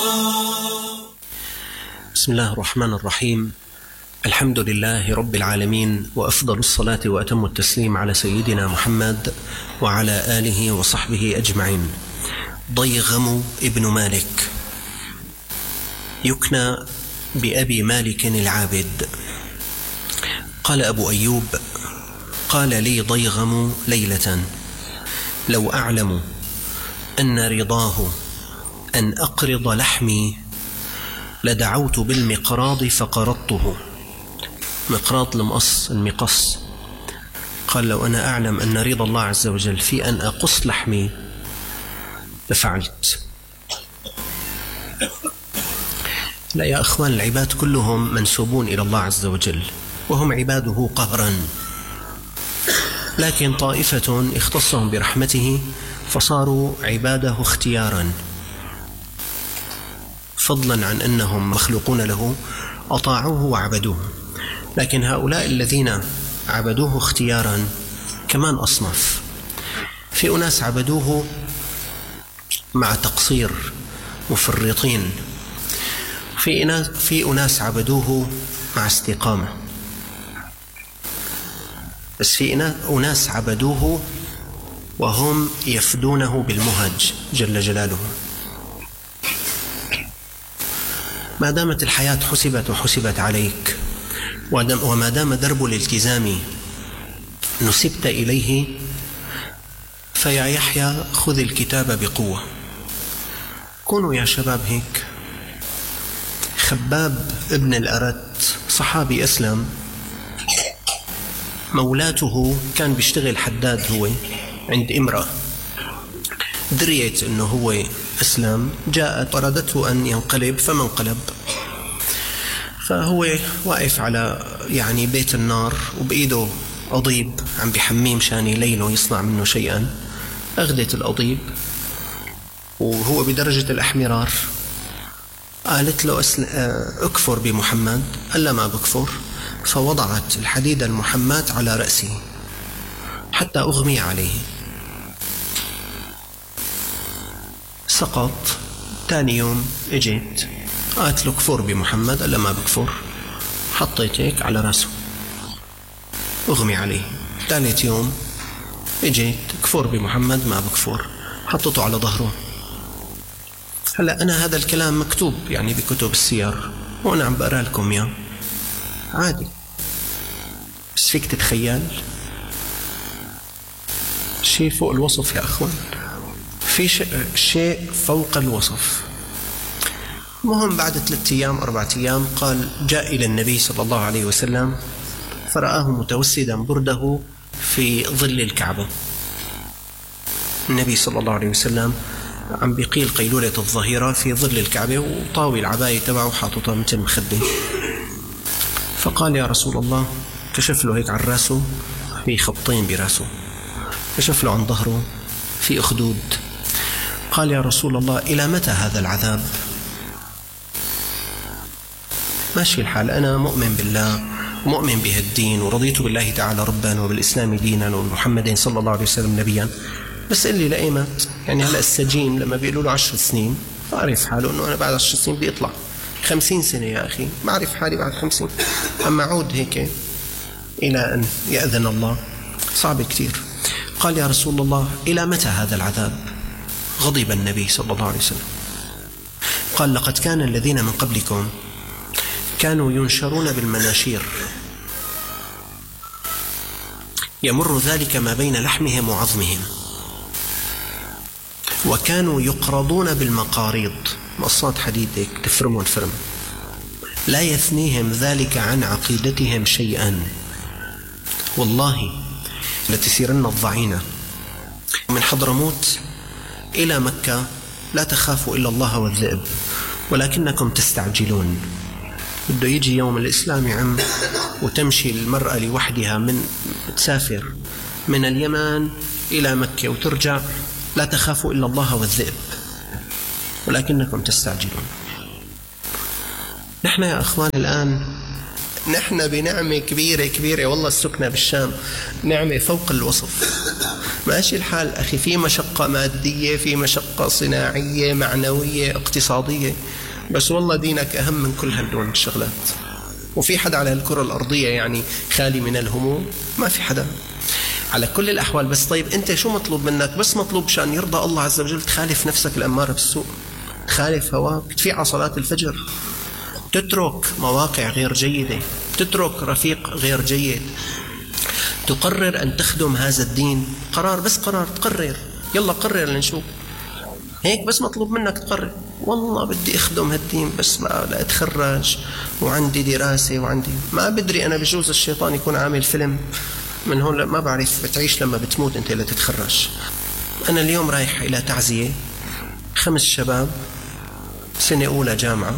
بسم الله الرحمن الرحيم. الحمد لله رب العالمين، وأفضل الصلاة وأتم التسليم على سيدنا محمد وعلى آله وصحبه أجمعين. ضيغم ابن مالك يكنى بأبي مالك العابد. قال أبو أيوب: قال لي ضيغم ليلة: لو أعلم أن رضاه أن أقرض لحمي لدعوت بالمقراض فقرضته. مقراض المقص. قال: لو أنا أعلم أن رضا الله عز وجل في أن أقص لحمي لفعلت. لا يا أخوان، العباد كلهم منسوبون إلى الله عز وجل وهم عباده قهرا، لكن طائفة اختصهم برحمته فصاروا عباده اختيارا، فضلا عن أنهم مخلوقون له أطاعوه وعبدوه. لكن هؤلاء الذين عبدوه اختيارا كمان أصناف. في أناس عبدوه مع تقصير مفرطين، في أناس عبدوه مع استقامة، بس في أناس عبدوه وهم يفدونه بالمهج جل جلاله. ما دامت الحياة حسبت وحسبت عليك، وما دام درب الالتزام نسبت إليه، فيا يحيى خذ الكتاب بقوة. كونوا يا شباب هيك. خباب ابن الأرت صحابي أسلم، مولاته كان بيشتغل حداد هو عند امرأة، دريت أنه هو أسلم، جاءت طردته أن ينقلب فما انقلب. فهو واقف على بيت النار وبإيده أضيب عم بحميه مشان ليله يصنع منه شيئا. أخذت الأضيب وهو بدرجة الأحمرار، قالت له أكفر بمحمد. قال لا ما بكفر. فوضعت الحديد المحمات على رأسه حتى أغمي عليه، سقط. ثاني يوم اجيت قالت له كفر بمحمد. قال لا ما بكفر. حطيت هيك على رأسه أغمي عليه. ثالث يوم اجيت كفر بمحمد. ما بكفر. حطته على ظهره. هلا أنا هذا الكلام مكتوب بكتب السير وأنا عم بقرأ لكم إياه عادي، بس فيك تتخيل شيء فوق الوصف يا أخوان، في شيء فوق الوصف. مهم بعد 3 أيام 4 أيام قال: جاء إلى النبي صلى الله عليه وسلم فرآه متوسدا برده في ظل الكعبة. النبي صلى الله عليه وسلم عم بيقيل قيلولة الظهيرة في ظل الكعبة، وطاوي العباية تبعه حاططها مثل مخدة. فقال: يا رسول الله. كشف له هيك عن راسه في خطين براسه، كشف له عن ظهره في أخدود. قال: يا رسول الله، إلى متى هذا العذاب؟ ماشي الحال، أنا مؤمن بالله ومؤمن بهالدين ورضيت بالله تعالى ربا وبالإسلام دينا ومحمد صلى الله عليه وسلم نبيا، بس قل لي لأيمت. هلأ السجين لما بيقولوا له 10 سنين بعرف حاله أنه أنا بعد 10 سنين بدي أطلع. 50 سنة يا أخي بعرف حالي بعد 50، أما عود هيك إلى أن يأذن الله صعب كتير. قال: يا رسول الله، إلى متى هذا العذاب؟ غضب النبي صلى الله عليه وسلم. قال: لقد كان الذين من قبلكم كانوا ينشرون بالمناشير، يمر ذلك ما بين لحمهم وعظمهم، وكانوا يقرضون بالمقاريض، مقصات حديد هيك تفرمون فرم، لا يثنيهم ذلك عن عقيدتهم شيئا. والله لتسيرن الضعينة من حضرموت إلى مكة لا تخافوا إلا الله والذئب ولكنكم تستعجلون. بده يجي يوم الإسلام يا عم وتمشي المرأة لوحدها تسافر من اليمن إلى مكة وترجع، لا تخافوا إلا الله والذئب ولكنكم تستعجلون. نحن يا أخوان الآن نحن بنعمة كبيرة كبيرة والله. السكنة بالشام نعمة فوق الوصف. ماشي الحال أخي، في مشقة مادية، في مشقة صناعية، معنوية، اقتصادية، بس والله دينك أهم من كل هالدول الشغلات. وفي حدا على الكرة الأرضية يعني خالي من الهموم؟ ما في حدا. على كل الأحوال بس طيب أنت شو مطلوب منك؟ بس مطلوب شان يرضى الله عز وجل تخالف نفسك الأمارة بالسوء، تخالف هواك، تفيع على صلاة الفجر، تترك مواقع غير جيدة، تترك رفيق غير جيد، تقرر أن تخدم هذا الدين. قرار، بس قرار، تقرر، يلا قرر لنشوف. هيك بس مطلوب منك تقرر والله بدي أخدم هالدين، بس بقى لا أتخرج وعندي دراسة وعندي ما بدري أنا. بجوز الشيطان يكون عامل فيلم من هون، ما بعرف، بتعيش لما بتموت أنت لا تتخرج. أنا اليوم رايح إلى تعزية 5 شباب سنة أولى جامعة،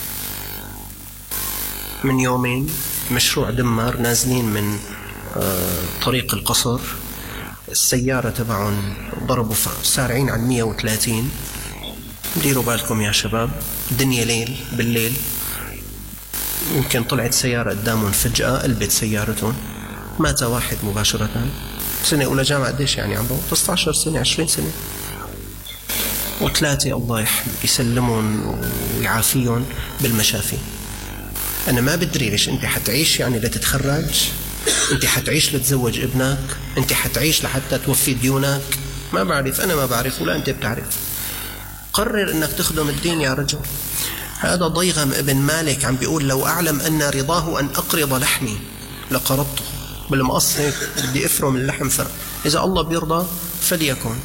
من يومين مشروع دمار، نازلين من طريق القصر، السيارة تبعهم ضربوا سارعين عن 130. ديروا بالكم يا شباب، الدنيا ليل، بالليل يمكن طلعت سيارة قدامهم فجأة قلبت سيارتهم، مات واحد مباشرة. سنة أولى جامعة، قديش يعني عمره؟ 19 سنة 20 سنة. و3 الله يسلمهم ويعافيهم بالمشافي. أنا ما بدري ليش أنت حتعيش يعني لتتخرج؟ أنت حتعيش لتزوج ابنك؟ أنت حتعيش لحتى توفي ديونك؟ ما بعرف، أنا ما بعرف ولا أنت بتعرف. قرر أنك تخدم الدين يا رجل. هذا ضيغم ابن مالك عم بيقول لو أعلم أن رضاه أن أقرض لحمي لقرضته. بالمقص هيك بدي أفرم اللحم، إذا الله بيرضى فليكن.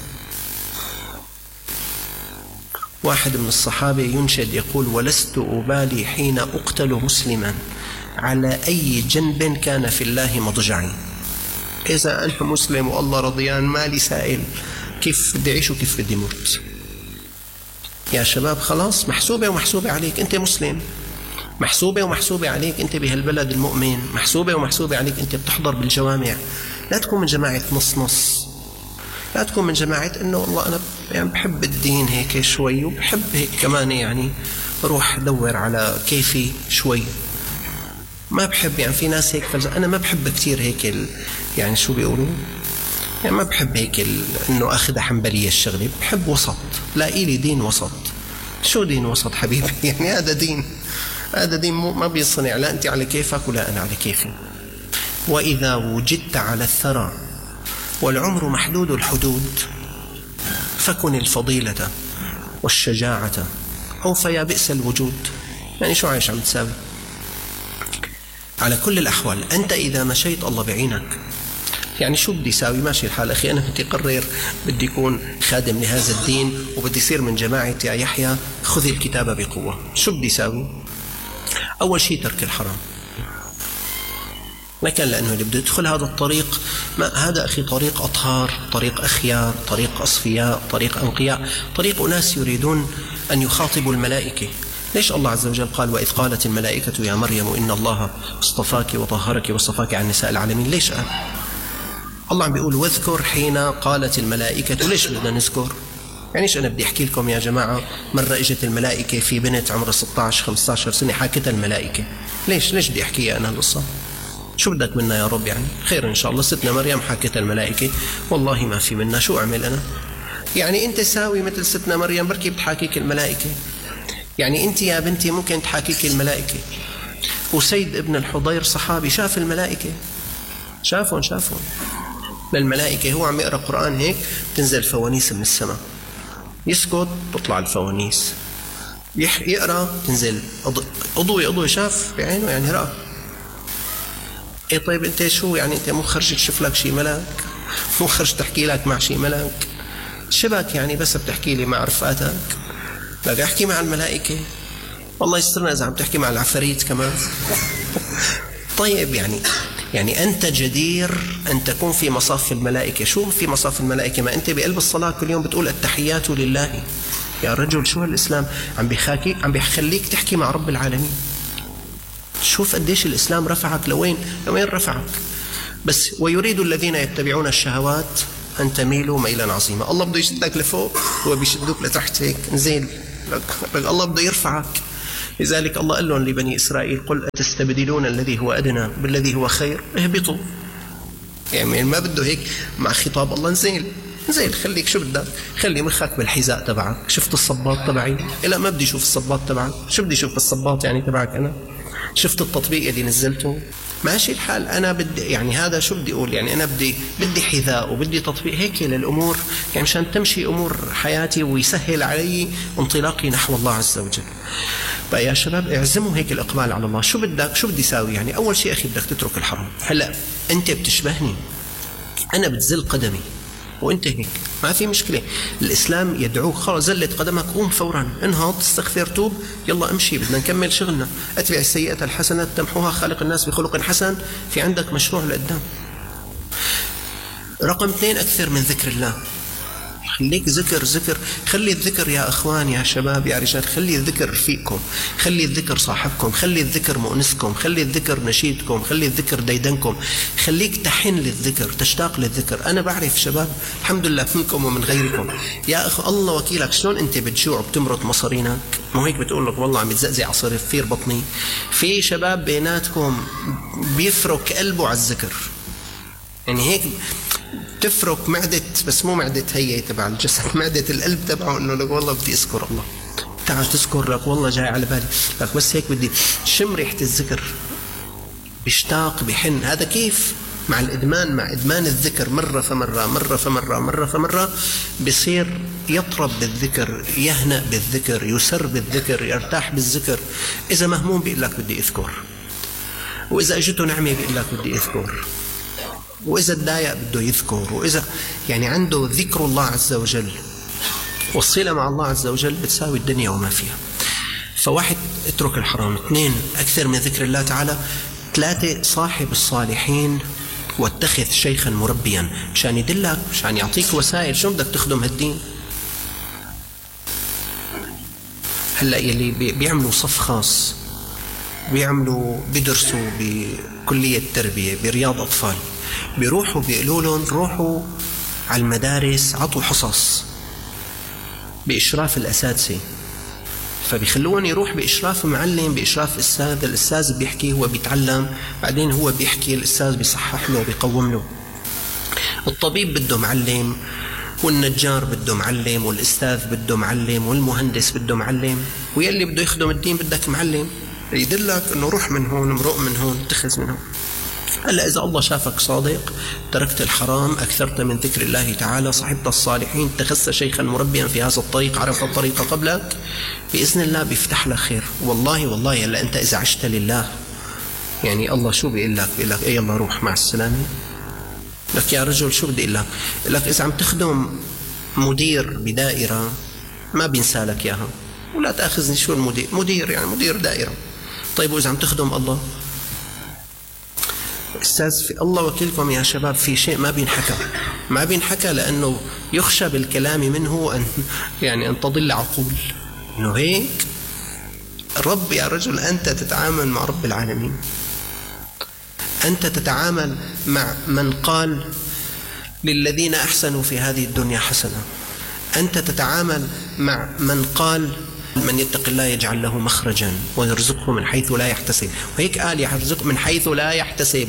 واحد من الصحابة ينشد يقول ولست أبالي حين أقتل مسلما على أي جنب كان في الله مضجعي. إذا أنا مسلم والله رضيان مالي سائل كيف بدي أعيش وكيف بدي موت. يا شباب خلاص، محسوبة ومحسوبة عليك أنت مسلم، محسوبة ومحسوبة عليك أنت بهالبلد المؤمن، محسوبة ومحسوبة عليك أنت بتحضر بالجوامع. لا تكون من جماعة نص، لا تكون من جماعة إنه والله أنا يعني بحب الدين هيك شوي وبحب هيك كمان يعني روح دور على كيفي شوي. ما بحب يعني في ناس هيك أنا ما بحب كتير هيك يعني شو بيقولوا يعني ما بحب هيك إنه أخذها حنبلية الشغلة، بحب وسط. لا إلي دين وسط. شو دين وسط حبيبي؟ يعني هذا دين ما بيصنع، لا أنت على كيفك ولا أنا على كيفي. وإذا وجدت على الثرى والعمر محدود الحدود فكن الفضيلة والشجاعة أو فيا بئس الوجود. يعني شو عايش عم تساوي؟ على كل الأحوال أنت إذا مشيت الله بعينك. يعني شو بدي ساوي؟ ماشي الحال أخي، أنا بدي قرر بدي يكون خادم لهذا الدين وبدي يصير من جماعة يا يحيى خذ الكتاب بقوة. شو بدي ساوي؟ أول شيء ترك الحرام. لكن لأنه اللي بده يدخل هذا الطريق، ما هذا أخي طريق أطهار، طريق أخيار، طريق أصفياء، طريق أنقياء، طريق أناس يريدون أن يخاطبوا الملائكة. ليش الله عز وجل قال وإذ قالت الملائكة يا مريم إن الله اصطفاك وطهرك واصطفاك عن نساء العالمين؟ ليش قال؟ الله عم بيقول واذكر حين قالت الملائكة. وليش بدنا نذكر؟ يعني إيش أنا بدي أحكي لكم يا جماعة مرة إجت الملائكة في بنت عمرها 16-15 سنة حاكتها الملائكة. ليش بدي أحكيها أنا القصة؟ شو بدك منا يا رب؟ يعني خير إن شاء الله. ستنا مريم حاكتها الملائكة، والله ما في منا، شو أعمل أنا؟ يعني أنت ساوي مثل ستنا مريم بركي بتحاكيك الملائكة. يعني أنت يا بنتي ممكن تحاكيك الملائكة. وسيد ابن الحضير صحابي شاف الملائكة، شافهم للملائكة. هو عم يقرأ قرآن هيك تنزل فوانيس من السماء، يسكت تطلع الفوانيس، يقرأ تنزل أضوي شاف بعينه يعني رأى. إيه طيب أنت شو يعني؟ أنت مو خرج تشوف لك شي ملاك؟ مو خرج تحكي لك مع شي ملاك؟ شبك يعني بس بتحكي لي مع رفقاتك؟ لا احكي مع الملائكة. والله يسترنا إذا عم تحكي مع العفاريت كمان. طيب يعني أنت جدير أن تكون في مصاف الملائكة. شو في مصاف الملائكة؟ ما أنت بقلب الصلاة كل يوم بتقول التحيات لله. يا رجل شو هالإسلام عم بيخليك تحكي مع رب العالمين. شوف قديش الإسلام رفعك لوين رفعك. بس ويريد الذين يتبعون الشهوات أن تميلوا ميلا عظيما. الله بده يشدك لفوق، هو بيشدوك لتحت هيك نزيل. الله بده يرفعك. لذلك الله قال لهم لبني إسرائيل قل أتستبدلون الذي هو أدنى بالذي هو خير اهبطوا. يعني ما بده هيك مع خطاب الله نزيل خليك شو بدك، خلي مخك بالحذاء تبعك. شفت الصباط تبعي؟ لا ما بدي اشوف الصباط تبعك. شو بدي اشوف الصباط يعني تبعك انا؟ شفت التطبيق اللي نزلته؟ ماشي الحال. انا بدي يعني هذا شو بدي اقول، يعني انا بدي حذاء وبدي تطبيق هيك للامور، يعني مشان تمشي امور حياتي ويسهل علي انطلاقي نحو الله عز وجل. بقى يا شباب اعزموا هيك الاقبال على الله. شو بدك، شو بدي اساوي؟ يعني اول شيء اخي بدك تترك الحرام. هلا انت بتشبهني، انا بتزل قدمي وانت هيك ما في مشكله. الاسلام يدعوك خلص زلت قدمك قوم فورا، انهض استغفر توب يلا امشي بدنا نكمل شغلنا. اتبع السيئه الحسنه تمحوها، خالق الناس بخلق حسن. في عندك مشروع لقدام. رقم 2 اكثر من ذكر الله. خليك ذكر. خلي الذكر يا اخوان يا شباب يا رجال، خلي الذكر رفيقكم، خلي الذكر صاحبكم، خلي الذكر مؤنسكم، خلي الذكر نشيدكم، خلي الذكر ديدنكم. خليك تحن للذكر، تشتاق للذكر. انا بعرف شباب الحمد لله منكم ومن غيركم يا اخ الله وكيلك شلون انت بتجوع وبتمرط مصارينك، مو هيك بتقول لك والله عم يتزقزق على صرفير بطني. في شباب بيناتكم بيفرك قلبه على الذكر، يعني هيك تفرك معدة، بس مو معدة هي تبع الجسد، معدة القلب تبعه، انه لك والله بدي اذكر الله. تعال تذكر لك والله جاي على بالي لك، بس هيك بدي شم ريحة الذكر، بيشتاق بحن. هذا كيف مع الادمان، مع ادمان الذكر مرة فمرة بصير يطرب بالذكر، يهنأ بالذكر، يسر بالذكر، يرتاح بالذكر. اذا مهموم بيقول لك بدي اذكر، واذا اجته نعمة بيقول لك بدي اذكر، وإذا تضايق بده يذكر، وإذا يعني عنده ذكر الله عز وجل والصلة مع الله عز وجل بتساوي الدنيا وما فيها. فواحد اترك الحرام. 2 أكثر من ذكر الله تعالى. 3 صاحب الصالحين واتخذ شيخا مربيا، مشان يدلك، مشان يعطيك وسائل شو بدك تخدم هالدين. هلأ يلي بيعملوا صف خاص، بيدرسوا بكلية تربية برياض أطفال، بيروحوا بيقولوا لهم روحوا على المدارس عطوا حصص بإشراف الأساتذة، فبيخلون يروح بإشراف معلم، بإشراف أستاذ. الأستاذ بيحكي هو بيتعلم، بعدين هو بيحكي الأستاذ بيصحح له بيقوم له. الطبيب بده معلم، والنجار بده معلم، والأستاذ بده معلم، والمهندس بده معلم، ويلي بده يخدم الدين بدك معلم يدلك انه روح من هون، مرق من هون، اتخذ من هون. هلا اذا الله شافك صادق، تركت الحرام، اكثرت من ذكر الله تعالى، صحبت الصالحين، اتخذت شيخا مربيا في هذا الطريق، عرفت الطريق قبلك، باذن الله بيفتح لك خير. والله هلا انت اذا عشت لله، يعني الله شو بيقول لك؟ بيقول لك اي يلا روح مع السلامه. لك يا رجل شو بدي اقول لك؟ لك اذا عم تخدم مدير بدائره ما بينسى لك اياها، ولا تاخذني شو المدير، مدير يعني مدير دائره. طيب وإذا عم تخدم الله؟ أستاذ في الله وكيلكم يا شباب، في شيء ما بينحكى لأنه يخشى بالكلام منه أن تضل عقول. إنه هيك رب يا رجل، أنت تتعامل مع رب العالمين، أنت تتعامل مع من قال للذين أحسنوا في هذه الدنيا حسنة، أنت تتعامل مع من قال من يتق الله يجعل له مخرجا ويرزقه من حيث لا يحتسب. وهيك قال يرزق من حيث لا يحتسب.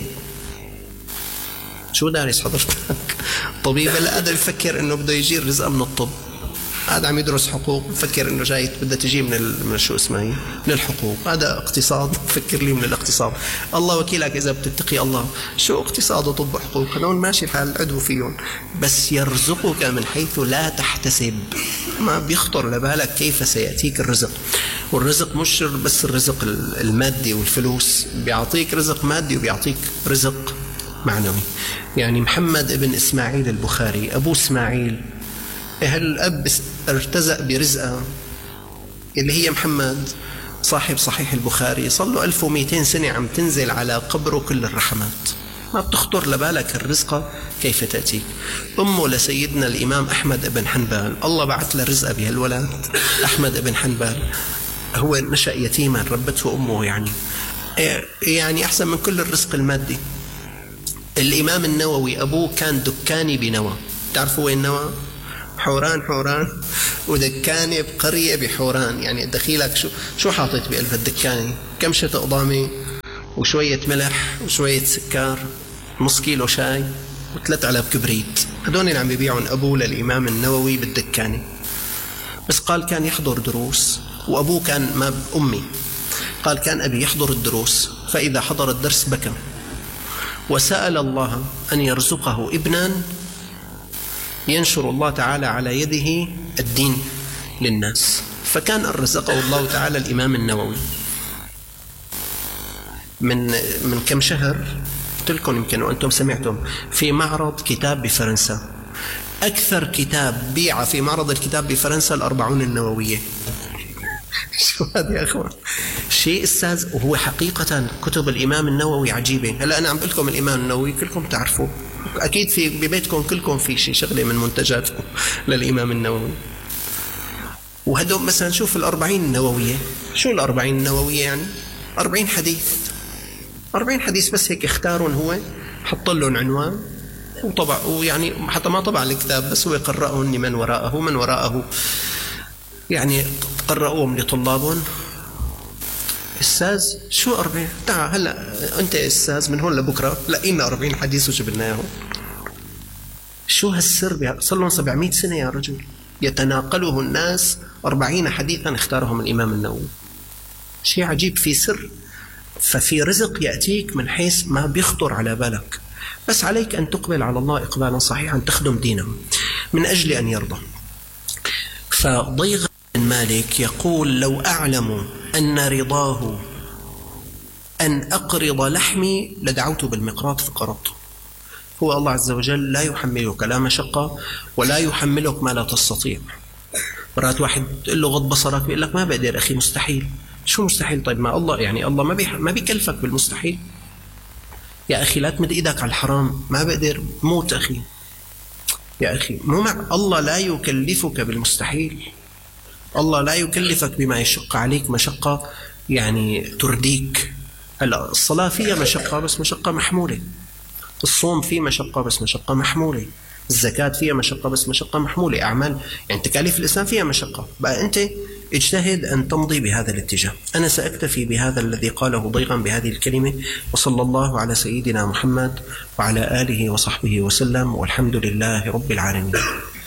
شو دارس حضرتك؟ طبيب لا قادر يفكر انه بده يجي الرزق من الطب، هذا عم يدرس حقوق بفكر انه جاي بدها تجي من شو اسمها هي، من الحقوق. هذا اقتصاد بفكر لي من الاقتصاد. الله وكيلك اذا بتتقي الله، شو اقتصاد وطب وحقوق؟ هذول ماشي الحال عدو فيهم، بس يرزقك من حيث لا تحتسب. ما بيخطر لبالك كيف سيأتيك الرزق. والرزق مش بس الرزق المادي والفلوس، بيعطيك رزق مادي وبيعطيك رزق معنوي. يعني محمد ابن إسماعيل البخاري، أبو إسماعيل، الأب ارتزق برزقه اللي هي محمد صاحب صحيح البخاري، صلوا 1200 سنة عم تنزل على قبره كل الرحمات، ما بتخطر لبالك الرزقة كيف تأتيك. أمه لسيدنا الإمام أحمد بن حنبل، الله بعث له رزقه بهالولد أحمد بن حنبل، هو نشأ يتيما ربته أمه، يعني أحسن من كل الرزق المادي. الإمام النووي أبوه كان دكاني بنوى، تعرفوا وين نوى؟ حوران ودكانة بقرية بحوران. يعني دخيلك شو حاطط بقلب الدكانة؟ كمشة قضامة وشوية ملح وشوية سكر، نص كيلو شاي و3 علب كبريت. هدول اللي عم بيبيعون أبوه للإمام النووي بالدكانة. بس قال كان يحضر دروس، وأبوه كان ما أمي، قال كان أبي يحضر الدروس، فإذا حضر الدرس بكى وسأل الله أن يرزقه ابنا ينشر الله تعالى على يده الدين للناس. فكان رزقه الله تعالى الإمام النووي. من كم شهر قلت لكم يمكن وأنتم سمعتم في معرض كتاب بفرنسا، أكثر كتاب بيع في معرض الكتاب بفرنسا 40 النووية. شو هذا يا أخوان؟ شيء أستاذ. وهو حقيقة كتب الإمام النووي عجيبة. هلأ أنا عم بقول لكم الإمام النووي كلكم تعرفوه، أكيد في ببيتكم كلكم في شيء شغلة من منتجاته للإمام النووي. وهدول مثلا شوف 40 النووية. شو 40 النووية يعني؟ 40 حديث، 40 حديث بس هيك اختارون، هو حط لهم عنوان وطبع، ويعني حتى ما طبع الكتاب بس هو قرأهم لمن وراءه، من وراءه يعني قرأوهم لطلابهم. أستاذ شو 40؟ تعال هلا أنت أستاذ من هون لبكرة لقينا 40 حديث وجبنا إياهم. شو هالسر؟ صار لهم 700 سنة يا رجل يتناقله الناس 40 حديثا اختارهم الإمام النووي. شيء عجيب، في سر. ففي رزق يأتيك من حيث ما بيخطر على بالك، بس عليك أن تقبل على الله إقبالا صحيحا، تخدم دينه من أجل أن يرضى. فضيغ بن مالك يقول لو أعلم أن رضاه أن أقرض لحمي لدعوت بالمقراط فقرضته. هو الله عز وجل لا يحملك لا مشقة ولا يحملك ما لا تستطيع. مرات واحد تقول له غض بصرك بيقول لك ما بقدر أخي، مستحيل. شو مستحيل؟ طيب ما الله يعني الله ما بيكلفك بالمستحيل يا أخي. لا تمد إيدك على الحرام، ما بقدر، موت أخي يا أخي. مو مع الله لا يكلفك بالمستحيل. الله لا يكلفك بما يشق عليك مشقة يعني ترديك. هلا الصلاة فيها مشقة بس مشقة محمولة، الصوم فيه مشقة بس مشقة محمولة، الزكاة فيها مشقة بس مشقة محمولة، أعمال يعني تكاليف الإسلام فيها مشقة. بقى أنت اجتهد أن تمضي بهذا الاتجاه. أنا سأكتفي بهذا الذي قاله ضيغا بهذه الكلمة، وصلى الله على سيدنا محمد وعلى آله وصحبه وسلم، والحمد لله رب العالمين.